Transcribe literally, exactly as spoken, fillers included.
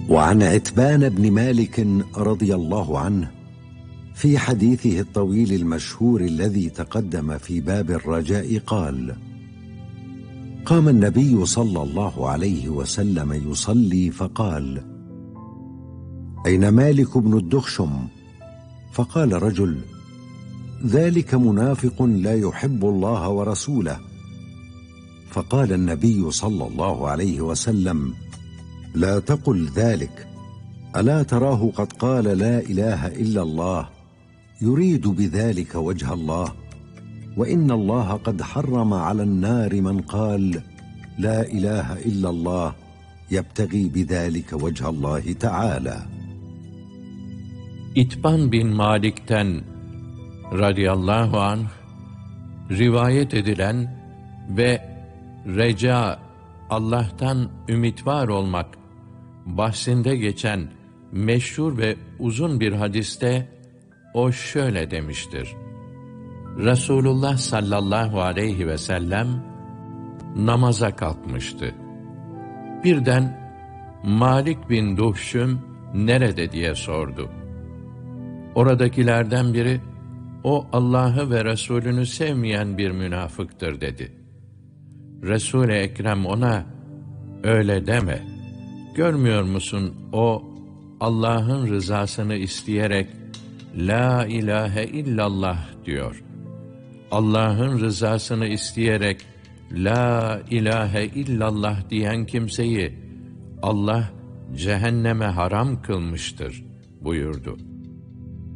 وعن عتبان بن مالك رضي الله عنه في حديثه الطويل المشهور الذي تقدم في باب الرجاء قال: قام النبي صلى الله عليه وسلم يصلي فقال: أين مالك بن الدخشم؟ فقال رجل: ذلك منافق لا يحب الله ورسوله. فقال النبي صلى الله عليه وسلم: لا تقل ذلك، ألا تراه قد قال لا إله إلا الله يريد بذلك وجه الله، وإن الله قد حرم على النار من قال لا إله إلا الله يبتغي بذلك وجه الله تعالى. İtban bin Malik'ten radıyallahu anh rivayet edilen ve reca, Allah'tan ümit var olmak bahsinde geçen meşhur ve uzun bir hadiste o şöyle demiştir: Resulullah sallallahu aleyhi ve sellem namaza kalkmıştı. Birden Malik bin Duhşüm nerede diye sordu. Oradakilerden biri, o Allah'ı ve Resulünü sevmeyen bir münafıktır dedi. Resul-i Ekrem ona, öyle deme, görmüyor musun o Allah'ın rızasını isteyerek la ilahe illallah diyor. Allah'ın rızasını isteyerek la ilahe illallah diyen kimseyi Allah cehenneme haram kılmıştır buyurdu.